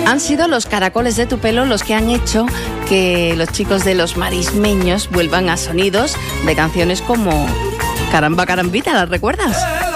Han sido los caracoles de tu pelo los que han hecho que los chicos de Los Marismeños vuelvan a sonidos de canciones como Caramba Carambita, ¿las recuerdas?